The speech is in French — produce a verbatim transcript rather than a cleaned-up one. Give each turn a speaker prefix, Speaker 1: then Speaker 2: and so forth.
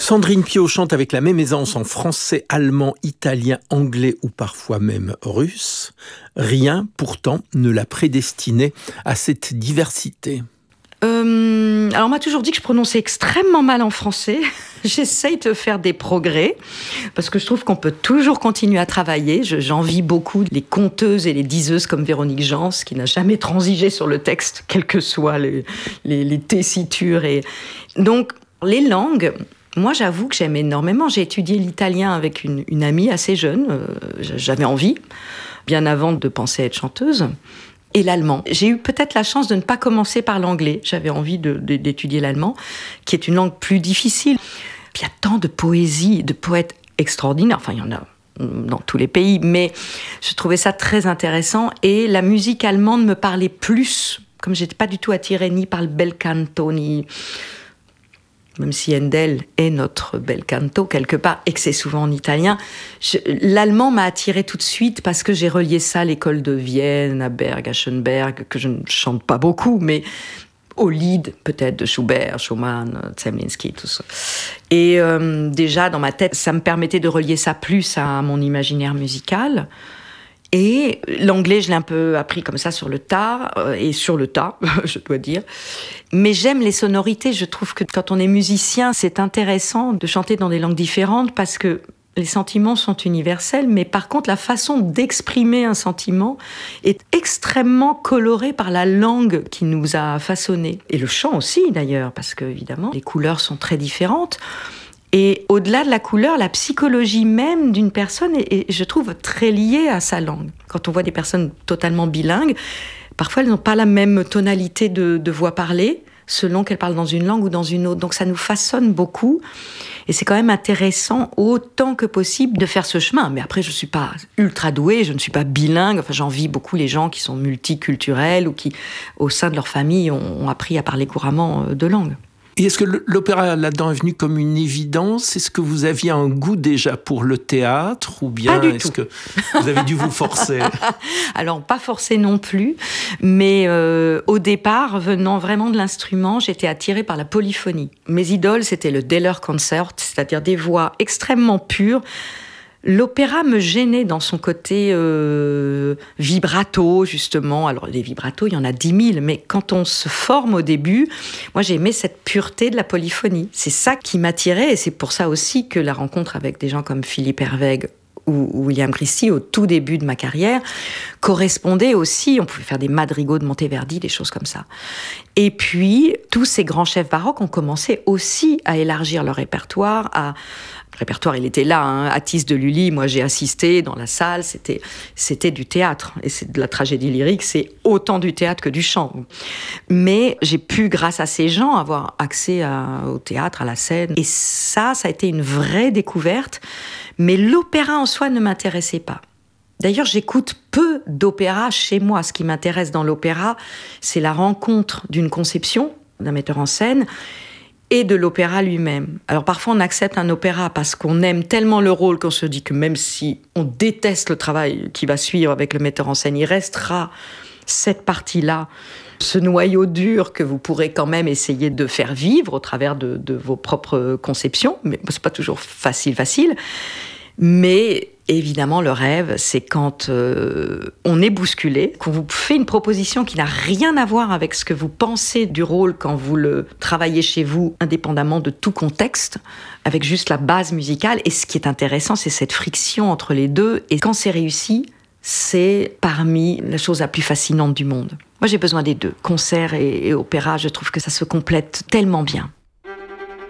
Speaker 1: Sandrine Piau chante avec la même aisance en français, allemand, italien, anglais ou parfois même russe. Rien, pourtant, ne la prédestinait à cette diversité.
Speaker 2: Euh, alors on m'a toujours dit que je prononçais extrêmement mal en français. J'essaye de faire des progrès parce que je trouve qu'on peut toujours continuer à travailler. Je, j'envie beaucoup les conteuses et les diseuses comme Véronique Jans, qui n'a jamais transigé sur le texte, quelles que soient les, les, les tessitures. Et... Donc les langues, moi j'avoue que j'aime énormément. J'ai étudié l'italien avec une, une amie assez jeune. Euh, j'avais envie, bien avant de penser à être chanteuse. Et l'allemand. J'ai eu peut-être la chance de ne pas commencer par l'anglais. J'avais envie de, de, d'étudier l'allemand, qui est une langue plus difficile. Puis il y a tant de poésie, de poètes extraordinaires. Enfin, il y en a dans tous les pays, mais je trouvais ça très intéressant. Et la musique allemande me parlait plus, comme j'étais pas du tout attirée ni par le bel canto, ni... Même si Handel est notre bel canto quelque part, et que c'est souvent en italien, je, l'allemand m'a attirée tout de suite parce que j'ai relié ça à l'école de Vienne, à Berg, à Schönberg, que je ne chante pas beaucoup, mais au Lied peut-être de Schubert, Schumann, Zemlinsky, tout ça. Et euh, déjà dans ma tête, ça me permettait de relier ça plus à mon imaginaire musical. Et l'anglais, je l'ai un peu appris comme ça sur le tard, euh, et sur le tas, je dois dire. Mais j'aime les sonorités. Je trouve que quand on est musicien, c'est intéressant de chanter dans des langues différentes parce que les sentiments sont universels, mais par contre, la façon d'exprimer un sentiment est extrêmement colorée par la langue qui nous a façonnés. Et le chant aussi, d'ailleurs, parce que, évidemment, les couleurs sont très différentes. Et au-delà de la couleur, la psychologie même d'une personne est, est, je trouve, très liée à sa langue. Quand on voit des personnes totalement bilingues, parfois elles n'ont pas la même tonalité de, de voix parlée, selon qu'elles parlent dans une langue ou dans une autre. Donc ça nous façonne beaucoup. Et c'est quand même intéressant, autant que possible, de faire ce chemin. Mais après, je ne suis pas ultra douée, je ne suis pas bilingue. Enfin, j'envie beaucoup les gens qui sont multiculturels ou qui, au sein de leur famille, ont, ont appris à parler couramment deux langues.
Speaker 1: Et est-ce que l'opéra là-dedans est venu comme une évidence ? Est-ce que vous aviez un goût déjà pour le théâtre ? Ou bien
Speaker 2: pas du
Speaker 1: est-ce
Speaker 2: tout.
Speaker 1: que vous avez dû vous forcer ?
Speaker 2: Alors, pas forcé non plus, mais euh, au départ, venant vraiment de l'instrument, j'étais attirée par la polyphonie. Mes idoles, c'était le Deller Concert, c'est-à-dire des voix extrêmement pures. L'opéra me gênait dans son côté euh, vibrato, justement. Alors, les vibratos, il y en a dix mille, mais quand on se forme au début, moi, j'ai aimé cette pureté de la polyphonie. C'est ça qui m'attirait, et c'est pour ça aussi que la rencontre avec des gens comme Philippe Herwegh ou William Christie, au tout début de ma carrière, correspondait aussi, on pouvait faire des madrigaux de Monteverdi, des choses comme ça. Et puis, tous ces grands chefs baroques ont commencé aussi à élargir leur répertoire, à... Le répertoire, il était là, hein. Atis de Lully, moi j'ai assisté dans la salle, c'était, c'était du théâtre. Et c'est de la tragédie lyrique, c'est autant du théâtre que du chant. Mais j'ai pu, grâce à ces gens, avoir accès à, au théâtre, à la scène. Et ça, ça a été une vraie découverte. Mais l'opéra en soi ne m'intéressait pas. D'ailleurs, j'écoute peu d'opéra chez moi. Ce qui m'intéresse dans l'opéra, c'est la rencontre d'une conception, d'un metteur en scène, et de l'opéra lui-même. Alors parfois on accepte un opéra parce qu'on aime tellement le rôle qu'on se dit que même si on déteste le travail qui va suivre avec le metteur en scène, il restera cette partie-là, ce noyau dur que vous pourrez quand même essayer de faire vivre au travers de, de vos propres conceptions. Mais c'est pas toujours facile, facile. Mais évidemment, le rêve, c'est quand euh, on est bousculé, qu'on vous fait une proposition qui n'a rien à voir avec ce que vous pensez du rôle quand vous le travaillez chez vous, indépendamment de tout contexte, avec juste la base musicale. Et ce qui est intéressant, c'est cette friction entre les deux. Et quand c'est réussi, c'est parmi la chose la plus fascinante du monde. Moi, j'ai besoin des deux. Concert et, et opéra, je trouve que ça se complète tellement bien.